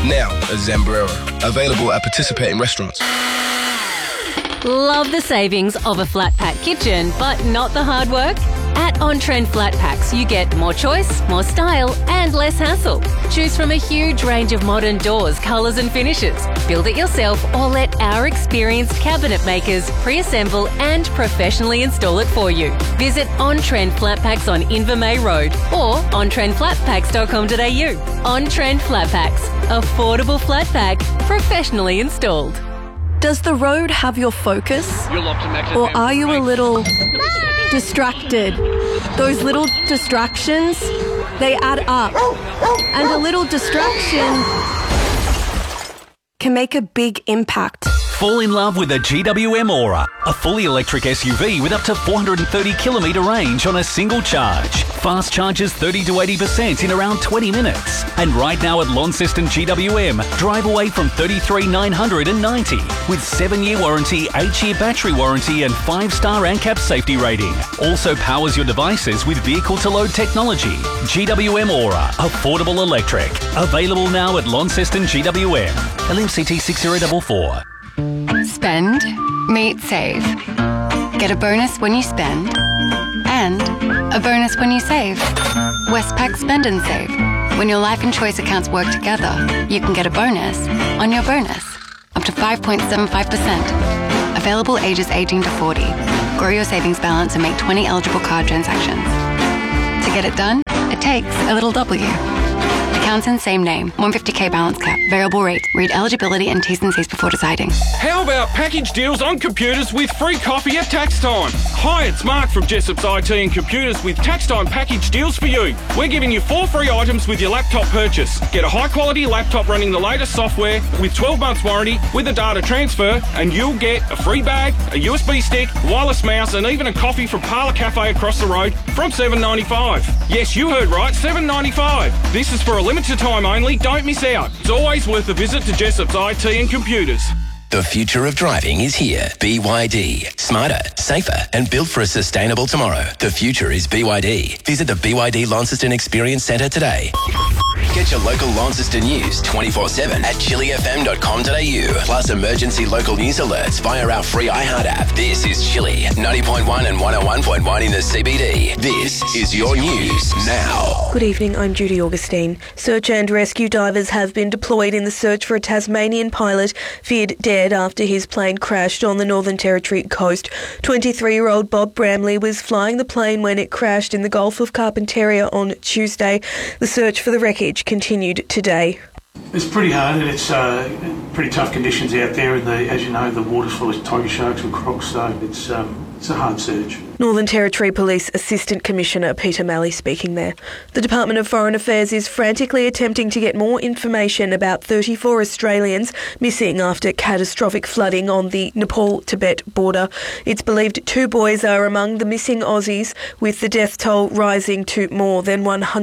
Now at Zambrero. Available at participating restaurants. Love the savings of a flat pack kitchen, but not the hard work? At On Trend Flat Packs, you get more choice, more style, and less hassle. Choose from a huge range of modern doors, colours and finishes. Build it yourself or let our experienced cabinet makers pre-assemble and professionally install it for you. Visit On Trend Flat Packs on Invermay Road or ontrendflatpacks.com.au. On Trend Flat Packs. Affordable flat pack, professionally installed. Does the road have your focus? Or are you a little distracted? Those little distractions, they add up. And a little distraction can make a big impact. Fall in love with a GWM Aura, a fully electric SUV with up to 430 kilometre range on a single charge. Fast charges 30 to 80% in around 20 minutes. And right now at Launceston GWM, drive away from $33,990 with 7-year warranty, 8-year battery warranty and 5-star ANCAP safety rating. Also powers your devices with vehicle-to-load technology. GWM Aura, affordable electric. Available now at Launceston GWM. LMCT 6044. Spend, meet, save. Get a bonus when you spend and a bonus when you save. Westpac Spend and Save. When your life and choice accounts work together, you can get a bonus on your bonus, up to 5.75%. Available ages 18 to 40. Grow your savings balance and make 20 eligible card transactions. To get it done, it takes a little W. Accounts in same name. 150k balance cap. Variable rate. Read eligibility and T's and C's before deciding. How about package deals on computers with free coffee at tax time? Hi, it's Mark from Jessop's IT and Computers with tax time package deals for you. We're giving you 4 free items with your laptop purchase. Get a high quality laptop running the latest software with 12 months warranty with a data transfer, and you'll get a free bag, a USB stick, wireless mouse, and even a coffee from Parlour Cafe across the road from $7.95. Yes, you heard right, $7.95. This is for a limited time only. Don't miss out. It's always worth a visit to Jessop's IT and Computers. The future of driving is here. BYD. Smarter, safer, and built for a sustainable tomorrow. The future is BYD. Visit the BYD Launceston Experience Centre today. Get your local Launceston news 24/7 at chillyfm.com.au. Plus emergency local news alerts via our free iHeart app. This is Chilly 90.1 and 101.1 in the CBD. This is your news now. Good evening, I'm Judy Augustine. Search and rescue divers have been deployed in the search for a Tasmanian pilot feared dead after his plane crashed on the Northern Territory coast. 23-year-old Bob Bramley was flying the plane when it crashed in the Gulf of Carpentaria on Tuesday. The search for the wreckage continued today. It's pretty hard and it's pretty tough conditions out there. And as you know, the water's full of tiger sharks and crocs, so it's a hard search. Northern Territory Police Assistant Commissioner Peter Malley speaking there. The Department of Foreign Affairs is frantically attempting to get more information about 34 Australians missing after catastrophic flooding on the Nepal-Tibet border. It's believed 2 boys are among the missing Aussies, with the death toll rising to more than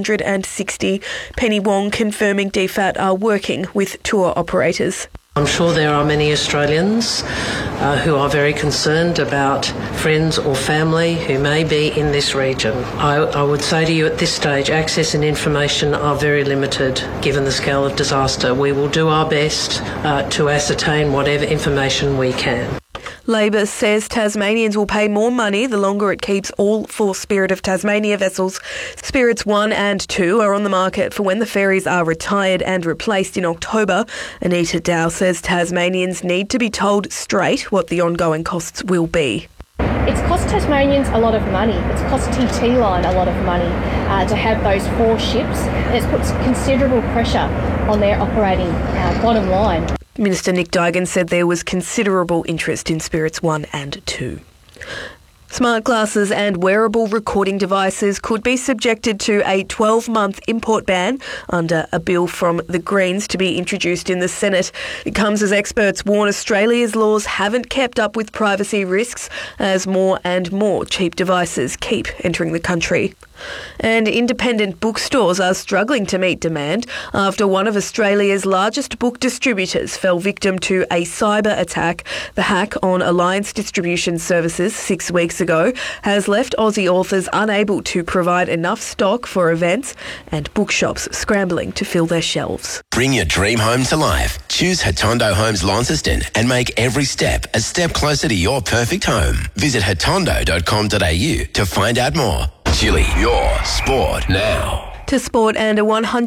160. Penny Wong confirming DFAT are working with tour operators. I'm sure there are many Australians who are very concerned about friends or family who may be in this region. I would say to you at this stage, access and information are very limited given the scale of disaster. We will do our best to ascertain whatever information we can. Labor says Tasmanians will pay more money the longer it keeps all 4 Spirit of Tasmania vessels. Spirits 1 and 2 are on the market for when the ferries are retired and replaced in October. Anita Dow says Tasmanians need to be told straight what the ongoing costs will be. It's cost Tasmanians a lot of money. It's cost TT Line a lot of money to have those 4 ships. And it's put considerable pressure on their operating bottom line. Minister Nick Duigan said there was considerable interest in Spirits 1 and 2. Smart glasses and wearable recording devices could be subjected to a 12-month import ban under a bill from the Greens to be introduced in the Senate. It comes as experts warn Australia's laws haven't kept up with privacy risks as more and more cheap devices keep entering the country. And independent bookstores are struggling to meet demand after one of Australia's largest book distributors fell victim to a cyber attack. The hack on Alliance Distribution Services 6 weeks ago has left Aussie authors unable to provide enough stock for events and bookshops scrambling to fill their shelves. Bring your dream home to life. Choose Hatondo Homes Launceston and make every step a step closer to your perfect home. Visit hatondo.com.au to find out more. Chili, your sport now. To sport, and a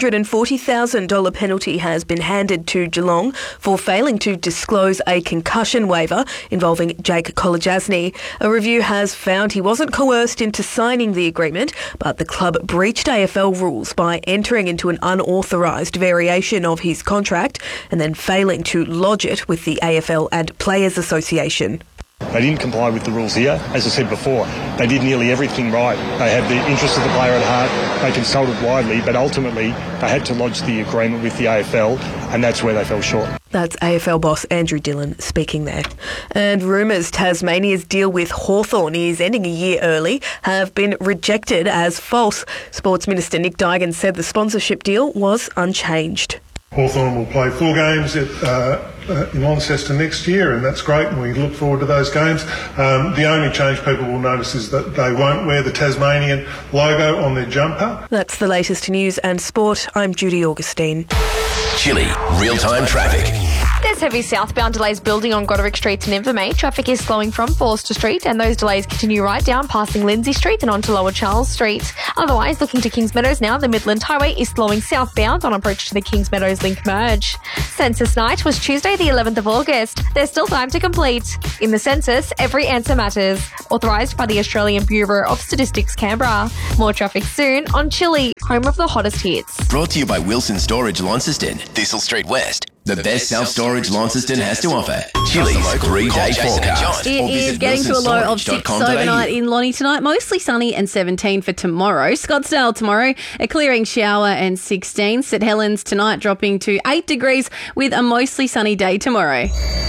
$140,000 penalty has been handed to Geelong for failing to disclose a concussion waiver involving Jake Kolodjasny. A review has found he wasn't coerced into signing the agreement, but the club breached AFL rules by entering into an unauthorised variation of his contract and then failing to lodge it with the AFL and Players Association. They didn't comply with the rules here. As I said before, they did nearly everything right. They had the interests of the player at heart. They consulted widely, but ultimately they had to lodge the agreement with the AFL, and that's where they fell short. That's AFL boss Andrew Dillon speaking there. And rumours Tasmania's deal with Hawthorn is ending a year early have been rejected as false. Sports Minister Nick Duigan said the sponsorship deal was unchanged. Hawthorn will play 4 games in Launceston next year, and that's great, and we look forward to those games. The only change people will notice is that they won't wear the Tasmanian logo on their jumper. That's the latest news and sport. I'm Judy Augustine. Chili, real-time traffic. There's heavy southbound delays building on Goderic Street to Invermay. Traffic is slowing from Forster Street, and those delays continue right down passing Lindsay Street and onto Lower Charles Street. Otherwise, looking to Kings Meadows now, the Midland Highway is slowing southbound on approach to the Kings Meadows Link merge. Census night was Tuesday the 11th of August. There's still time to complete. In the census, every answer matters. Authorised by the Australian Bureau of Statistics, Canberra. More traffic soon on Chili, home of the hottest hits. Brought to you by Wilson Storage Launceston, Thistle Street West. The best self-storage Launceston has to offer. Chili's 3-day forecast. It is getting to a low of 6 overnight in Lonnie tonight. Mostly sunny and 17 for tomorrow. Scottsdale tomorrow, a clearing shower and 16. St Helens tonight dropping to 8 degrees with a mostly sunny day tomorrow.